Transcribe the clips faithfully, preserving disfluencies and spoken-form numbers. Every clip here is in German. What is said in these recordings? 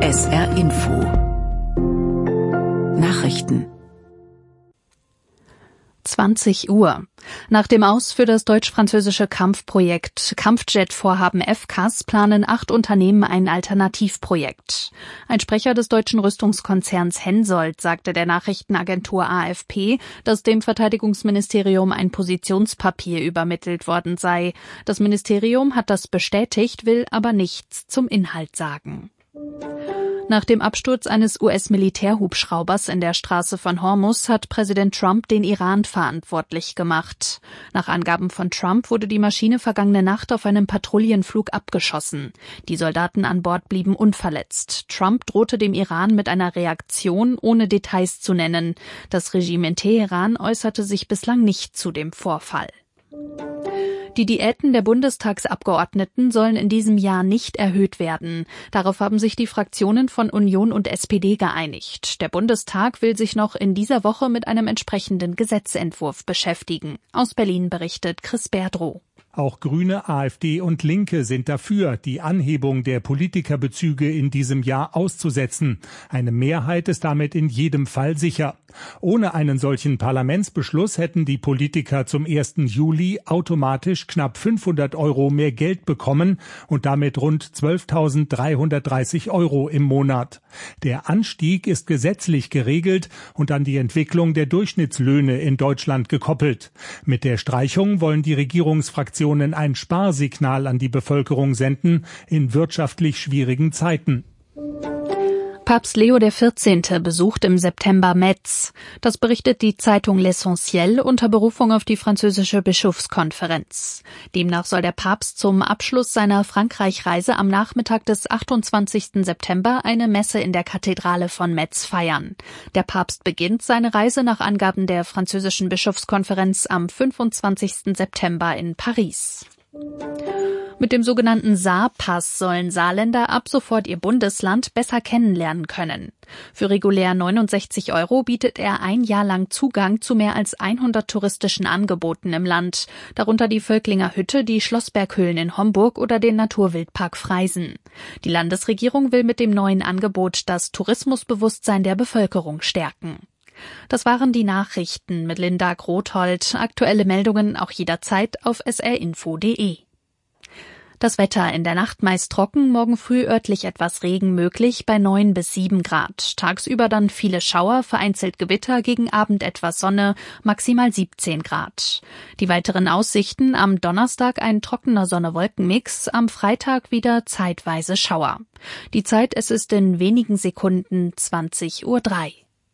S R Info Nachrichten zwanzig Uhr. Nach dem Aus für das deutsch-französische Kampfprojekt Kampfjet-Vorhaben F C A S planen acht Unternehmen ein Alternativprojekt. Ein Sprecher des deutschen Rüstungskonzerns Hensoldt sagte der Nachrichtenagentur A F P, dass dem Verteidigungsministerium ein Positionspapier übermittelt worden sei. Das Ministerium hat das bestätigt, will aber nichts zum Inhalt sagen. Nach dem Absturz eines U S-Militärhubschraubers in der Straße von Hormuz hat Präsident Trump den Iran verantwortlich gemacht. Nach Angaben von Trump wurde die Maschine vergangene Nacht auf einem Patrouillenflug abgeschossen. Die Soldaten an Bord blieben unverletzt. Trump drohte dem Iran mit einer Reaktion, ohne Details zu nennen. Das Regime in Teheran äußerte sich bislang nicht zu dem Vorfall. Die Diäten der Bundestagsabgeordneten sollen in diesem Jahr nicht erhöht werden. Darauf haben sich die Fraktionen von Union und S P D geeinigt. Der Bundestag will sich noch in dieser Woche mit einem entsprechenden Gesetzentwurf beschäftigen. Aus Berlin berichtet Chris Berdrow. Auch Grüne, A F D und Linke sind dafür, die Anhebung der Politikerbezüge in diesem Jahr auszusetzen. Eine Mehrheit ist damit in jedem Fall sicher. Ohne einen solchen Parlamentsbeschluss hätten die Politiker zum ersten Juli automatisch knapp fünfhundert Euro mehr Geld bekommen und damit rund zwölftausenddreihundertdreißig Euro im Monat. Der Anstieg ist gesetzlich geregelt und an die Entwicklung der Durchschnittslöhne in Deutschland gekoppelt. Mit der Streichung wollen die Regierungsfraktionen ein Sparsignal an die Bevölkerung senden in wirtschaftlich schwierigen Zeiten. Papst Leo der vierzehnte besucht im September Metz. Das berichtet die Zeitung L'Essentiel unter Berufung auf die französische Bischofskonferenz. Demnach soll der Papst zum Abschluss seiner Frankreich-Reise am Nachmittag des achtundzwanzigsten September eine Messe in der Kathedrale von Metz feiern. Der Papst beginnt seine Reise nach Angaben der französischen Bischofskonferenz am fünfundzwanzigsten September in Paris. Mit dem sogenannten Saarpass sollen Saarländer ab sofort ihr Bundesland besser kennenlernen können. Für regulär neunundsechzig Euro bietet er ein Jahr lang Zugang zu mehr als hundert touristischen Angeboten im Land, darunter die Völklinger Hütte, die Schlossberghöhlen in Homburg oder den Naturwildpark Freisen. Die Landesregierung will mit dem neuen Angebot das Tourismusbewusstsein der Bevölkerung stärken. Das waren die Nachrichten mit Linda Grothold. Aktuelle Meldungen auch jederzeit auf s r info punkt d e. Das Wetter in der Nacht meist trocken, morgen früh örtlich etwas Regen möglich bei neun bis sieben Grad. Tagsüber dann viele Schauer, vereinzelt Gewitter, gegen Abend etwas Sonne, maximal siebzehn Grad. Die weiteren Aussichten: am Donnerstag ein trockener Sonne-Wolken-Mix, am Freitag wieder zeitweise Schauer. Die Zeit, es ist in wenigen Sekunden zwanzig Uhr drei.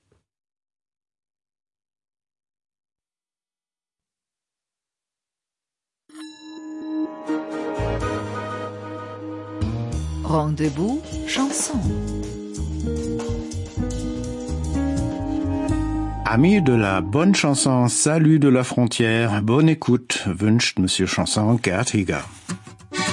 Rendez-vous Chanson. Amis de la bonne chanson, salut de la frontière, bonne écoute, wünscht Monsieur Chanson Gerd Hieger.